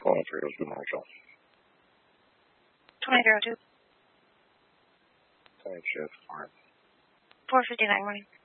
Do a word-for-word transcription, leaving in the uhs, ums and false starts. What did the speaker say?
Calling three oh two Marshall. twenty-three oh two. Time shift, Mark. four fifty-nine morning.